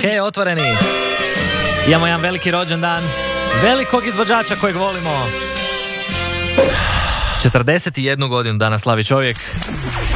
Hej, otvoreni. Imamo jedan veliki rođendan velikog izvođača kojeg volimo. 41 godinu danas slavi čovjek.